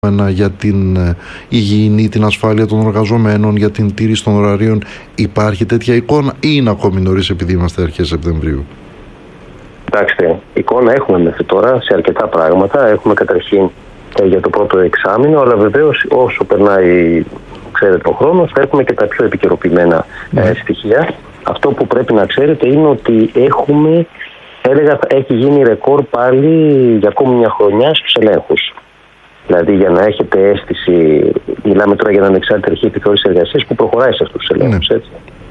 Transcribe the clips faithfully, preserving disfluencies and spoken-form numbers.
για την υγιεινή, την ασφάλεια των εργαζομένων, για την τήρηση των ωραρίων? Υπάρχει τέτοια εικόνα ή είναι ακόμη νωρίς επειδή είμαστε αρχές Σεπτεμβρίου? Κοιτάξτε, εικόνα έχουμε μέχρι τώρα σε αρκετά πράγματα. Έχουμε καταρχήν για το πρώτο εξάμηνο, αλλά βεβαίως όσο περνάει, ξέρετε, ο χρόνος, θα έχουμε και τα πιο επικαιροποιημένα mm. ε, στοιχεία. Αυτό που πρέπει να ξέρετε είναι ότι έχουμε, έλεγα, έχει γίνει ρεκόρ πάλι για ακόμη μια χρονιά στους ελέγχους. Δηλαδή, για να έχετε αίσθηση, μιλάμε τώρα για την ανεξάρτητη αρχή επιθεώρησης εργασίας που προχωράει σε αυτούς τους ελέγχους. Mm. Έτσι.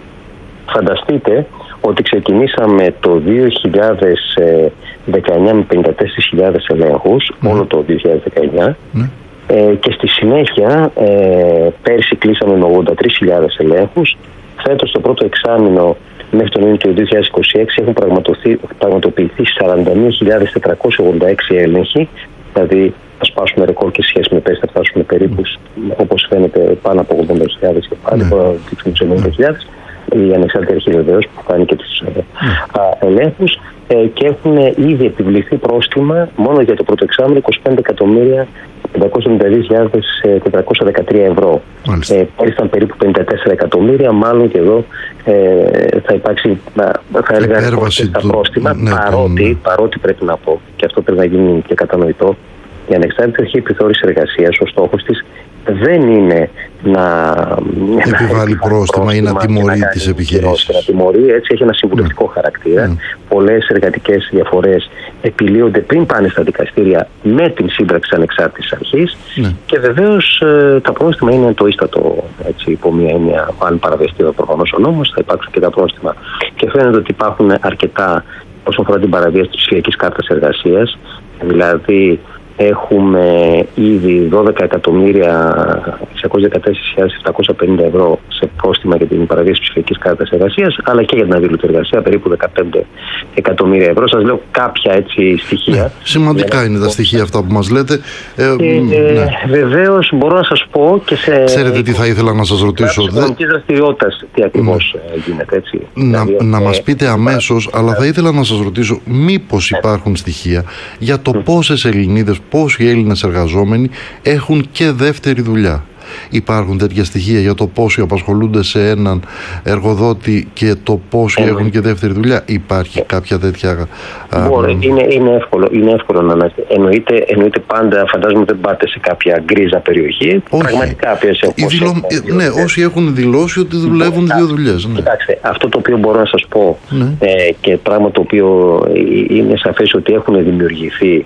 Φανταστείτε ότι ξεκινήσαμε το δύο χιλιάδες δεκαεννιά με πενήντα τέσσερις χιλιάδες ελέγχους, mm. όλο το δύο χιλιάδες δεκαεννιά, mm. ε, και στη συνέχεια ε, πέρσι κλείσαμε με ογδόντα τρεις χιλιάδες ελέγχους. Φέτος το πρώτο εξάμηνο μέχρι τον Ιούνιο του δύο χιλιάδες είκοσι έξι έχουν πραγματοποιηθεί σαράντα μία χιλιάδες τετρακόσιοι ογδόντα έξι έλεγχοι, δηλαδή θα σπάσουμε ρεκόρ και σχέση με πέρσι, θα φτάσουμε περίπου, mm. όπως φαίνεται, πάνω από ογδόντα χιλιάδες και πάλι, mm. θα δείξουμε τους ενενήντα χιλιάδες. Η ανεξάρτητη αρχή βεβαίως που κάνει και τους mm. ελέγχους, ε, και έχουν ήδη επιβληθεί πρόστιμα μόνο για το πρώτο εξάμηνο είκοσι πέντε εκατομμύρια πεντακόσιες εβδομήντα δύο χιλιάδες τετρακόσια δεκατρία ευρώ. Ε, πέρυσι ήταν περίπου πενήντα τέσσερα εκατομμύρια, μάλλον και εδώ ε, θα υπάρξει, θα έλεγα, στα πρόστιμα, ναι, παρότι, ναι. παρότι πρέπει να πω, και αυτό πρέπει να γίνει και κατανοητό, η ανεξάρτητη αρχή επιθεώρησης εργασίας, ο στόχος της δεν είναι να επιβάλλει πρόστιμα ή να τιμωρεί τις επιχειρήσεις. Να τιμωρεί, έτσι έχει ένα συμβουλευτικό mm. χαρακτήρα. Mm. Πολλές εργατικές διαφορές επιλύονται πριν πάνε στα δικαστήρια με την σύμπραξη ανεξάρτητης αρχής. Mm. Και βεβαίως τα πρόστιμα είναι το ίστατο, έτσι, υπό μια έννοια, αν παραβιαστεί προφανώς ο νόμος, θα υπάρξουν και τα πρόστιμα. Και φαίνεται ότι υπάρχουν αρκετά όσον αφορά την παραβίαση της ψηφιακής κάρτας εργασίας. Δηλαδή, έχουμε ήδη δώδεκα εκατομμύρια εξακόσιες δεκατέσσερις χιλιάδες επτακόσια πενήντα ευρώ σε πρόστιμα για την παραβίαση ψηφιακής κάρτας εργασίας, αλλά και για την αδήλωτη εργασία, περίπου δεκαπέντε εκατομμύρια ευρώ. Σας λέω κάποια έτσι στοιχεία. Ναι, σημαντικά για... είναι τα στοιχεία αυτά που μας λέτε. Ε, ε, ναι. Βεβαίως μπορώ να σας πω και σε... Ξέρετε τι θα ήθελα να σας ρωτήσω? Σε οικονομικής δραστηριότητας τι ακριβώς ναι. γίνεται, έτσι. Να, δηλαδή, να ε, μας πείτε αμέσως, ε, αλλά θα ήθελα να σας ρωτήσω μήπως υπάρχουν στοιχεία για το mm. πόσες Ελληνίδες, πόσοι Έλληνες εργαζόμενοι έχουν και δεύτερη δουλειά? Υπάρχουν τέτοια στοιχεία για το πόσοι απασχολούνται σε έναν εργοδότη και το πόσοι έχουν και δεύτερη δουλειά? Υπάρχει κάποια τέτοια... Μπορεί, είναι, είναι, εύκολο, είναι εύκολο να εννοείται, εννοείται πάντα, φαντάζομαι δεν πάτε σε κάποια γκρίζα περιοχή. Όχι. Πραγματικά έχουν δηλω... Ναι, όσοι έχουν δηλώσει ότι δουλεύουν δύο δουλειές. Ναι. Κοιτάξτε, αυτό το οποίο μπορώ να σας πω, ναι. ε, και πράγμα το οποίο είναι σαφές ότι έχουν δημιουργηθεί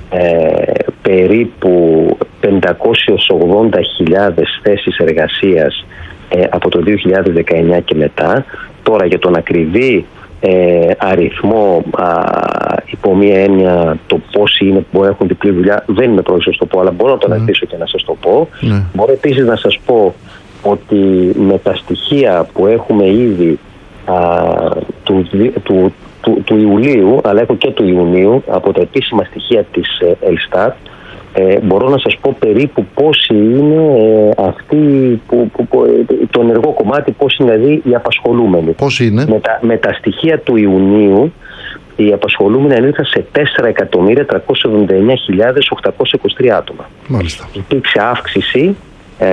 Ε, περίπου πεντακόσιες ογδόντα χιλιάδες θέσεις εργασίας ε, από το δύο χιλιάδες δεκαεννιά και μετά. Τώρα για τον ακριβή ε, αριθμό, α, υπό μία έννοια, το πόσοι είναι που έχουν διπλή δουλειά, δεν είμαι πρόθυμος να σας το πω, αλλά μπορώ να το αναρτήσω mm. και να σας το πω. Mm. Μπορώ επίσης να σας πω ότι με τα στοιχεία που έχουμε ήδη α, του, του Του, του Ιουλίου, αλλά έχω και του Ιουνίου, από τα επίσημα στοιχεία της ε, Ελστάτ, ε, μπορώ να σας πω περίπου πόσοι είναι ε, αυτοί, που, που, που, το ενεργό κομμάτι, πόσοι είναι δηλαδή οι απασχολούμενοι. Πόσοι είναι? Με τα, με τα στοιχεία του Ιουνίου, οι απασχολούμενοι ανήλθαν σε τέσσερα εκατομμύρια τριακόσιες εβδομήντα εννιά χιλιάδες οκτακόσιες είκοσι τρία άτομα. Μάλιστα. Υπήρξε αύξηση ε,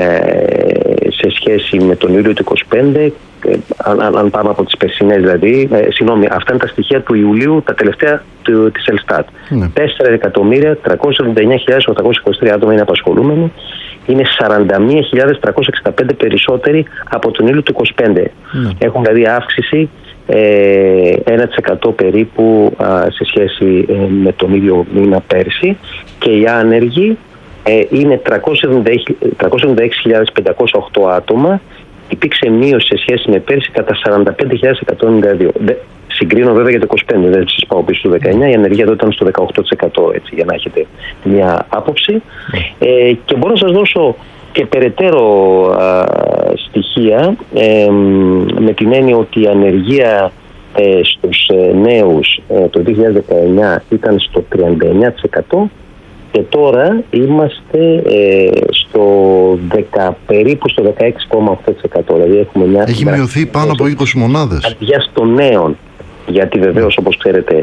σε σχέση με τον Ιούλιο του είκοσι πέντε. Αν, αν πάμε από τις περσινές δηλαδή, ε, συγγνώμη, αυτά είναι τα στοιχεία του Ιουλίου, τα τελευταία του, της Ελστάτ. Ναι. τέσσερα εκατομμύρια τριακόσιες εβδομήντα εννιά χιλιάδες οκτακόσιες είκοσι τρία άτομα είναι απασχολούμενοι. Είναι σαράντα μία χιλιάδες τριακόσιες εξήντα πέντε περισσότεροι από τον Ιούλιο του είκοσι πέντε. Ναι. Έχουν δηλαδή αύξηση ε, ένα τοις εκατό περίπου α, σε σχέση ε, με τον ίδιο μήνα πέρσι, και οι άνεργοι ε, είναι τριακόσιες εβδομήντα έξι χιλιάδες πεντακόσια οκτώ άτομα. Υπήρξε μείωση σε σχέση με πέρσι κατά σαράντα πέντε χιλιάδες εκατόν ενενήντα δύο. Συγκρίνω βέβαια για το είκοσι πέντε, δεν σας πάω πίσω το δεκαεννιά. Η ανεργία εδώ ήταν στο δεκαοκτώ τοις εκατό, έτσι, για να έχετε μια άποψη. Ε, και μπορώ να σας δώσω και περαιτέρω α, στοιχεία, ε, με την έννοια ότι η ανεργία ε, στους ε, νέους ε, το δύο χιλιάδες δεκαεννιά ήταν στο τριάντα εννιά τοις εκατό. Και τώρα είμαστε ε, στο δέκα, περίπου στο δεκαέξι κόμμα οκτώ τοις εκατό. Δηλαδή έχουμε μια... Έχει μειωθεί πάνω από είκοσι μονάδες. Ανεργία των νέων. Γιατί βεβαίως, όπως ξέρετε,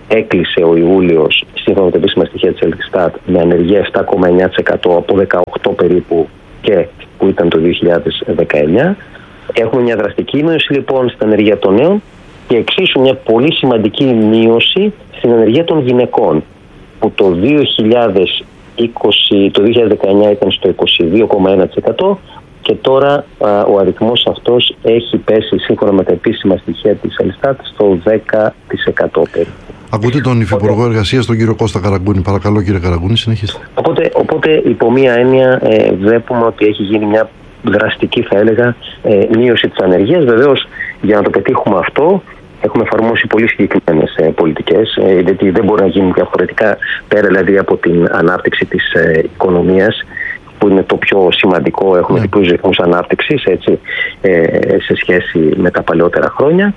έκλεισε ο Ιούλιος, σύμφωνα με τα επίσημα στοιχεία της Ελστάτ, με ανεργία επτά κόμμα εννέα τοις εκατό από δεκαοκτώ περίπου και που ήταν το δύο χιλιάδες δεκαεννιά. Έχουμε μια δραστική μείωση λοιπόν στην ανεργία των νέων και εξίσου μια πολύ σημαντική μείωση στην ανεργία των γυναικών, που το δύο χιλιάδες είκοσι, το δύο χιλιάδες δεκαεννιά ήταν στο είκοσι δύο κόμμα ένα τοις εκατό και τώρα α, ο αριθμός αυτός έχει πέσει, σύμφωνα με τα επίσημα στοιχεία της Ελστάτ, στο δέκα τοις εκατό περίπου. Ακούτε τον Υφυπουργό Εργασίας, τον κύριο Κώστα Καραγκούνη. Παρακαλώ, κύριε Καραγκούνη, συνεχίστε. Οπότε, οπότε υπό μία έννοια ε, βλέπουμε ότι έχει γίνει μια δραστική, θα έλεγα, ε, μείωση της ανεργίας. Βεβαίως, για να το πετύχουμε αυτό, έχουμε εφαρμόσει πολύ συγκεκριμένες ε, πολιτικές, ε, γιατί δεν μπορεί να γίνει διαφορετικά, πέρα δηλαδή από την ανάπτυξη της ε, οικονομίας, που είναι το πιο σημαντικό. Έχουμε διπλούς ρυθμούς ανάπτυξης, έτσι, ε, σε σχέση με τα παλαιότερα χρόνια.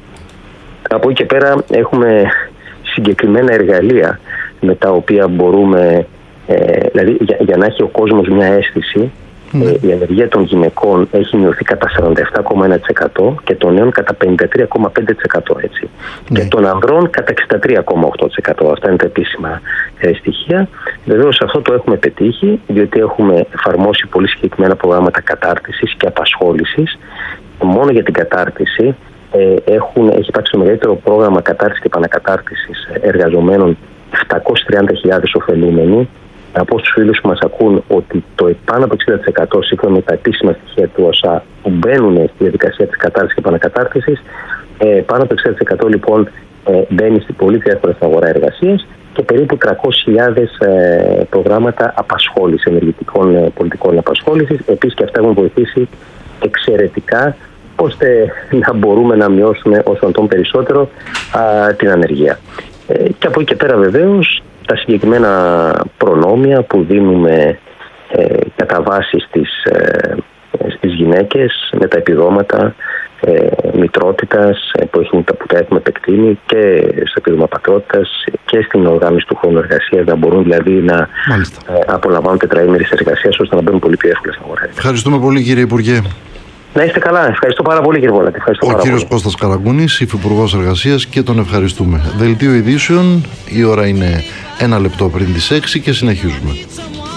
Από εκεί και πέρα έχουμε συγκεκριμένα εργαλεία με τα οποία μπορούμε, ε, δηλαδή για, για να έχει ο κόσμος μια αίσθηση, mm. ε, η ανεργία των γυναικών έχει μειωθεί κατά σαράντα επτά κόμμα ένα τοις εκατό και των νέων κατά πενήντα τρία κόμμα πέντε τοις εκατό, έτσι. Mm. Και των ανδρών κατά εξήντα τρία κόμμα οκτώ τοις εκατό. Αυτά είναι τα επίσημα ε, στοιχεία. Βεβαίως αυτό το έχουμε πετύχει, διότι έχουμε εφαρμόσει πολύ συγκεκριμένα προγράμματα κατάρτισης και απασχόλησης. Μόνο για την κατάρτιση Ε, έχουν, έχει υπάρξει το μεγαλύτερο πρόγραμμα κατάρτισης και επανακατάρτισης εργαζομένων, επτακόσιες τριάντα χιλιάδες ωφελούμενοι. Να πω στους φίλους που μας ακούν ότι το πάνω από εξήντα τοις εκατό, σύμφωνα με τα επίσημα στοιχεία του ΟΣΑ, που μπαίνουν στη διαδικασία της κατάρτισης και επανακατάρτισης, ε, πάνω από εξήντα τοις εκατό λοιπόν ε, μπαίνει στην πολύ διάφορα στην αγορά εργασίας και περίπου τριακόσιες χιλιάδες ε, προγράμματα απασχόλησης, ενεργητικών ε, πολιτικών απασχόλησης. Επίσης και αυτά έχουν βοηθήσει εξαιρετικά, ώστε να μπορούμε να μειώσουμε όσο τον περισσότερο α, την ανεργία. Ε, και από εκεί και πέρα βεβαίως τα συγκεκριμένα προνόμια που δίνουμε ε, κατά βάση στις, ε, στις γυναίκες με τα επιδόματα ε, μητρότητας ε, που, έχουν, που τα έχουμε επεκτείνει και στο επίδομα πατρότητας και στην οργάνωση του χρόνου εργασίας, να μπορούν δηλαδή να ε, απολαμβάνουν τετραήμερης εργασίας ώστε να μπαίνουν πολύ πιο εύκολα στην αγορά. Ευχαριστούμε πολύ, κύριε Υπουργέ. Να είστε καλά. Ευχαριστώ πάρα πολύ, κύριε Βόλατη. Ο κύριος Κώστας Καραγκούνης, Υφυπουργός Εργασίας, και τον ευχαριστούμε. Δελτίο ειδήσεων, η ώρα είναι ένα λεπτό πριν τις έξι και συνεχίζουμε.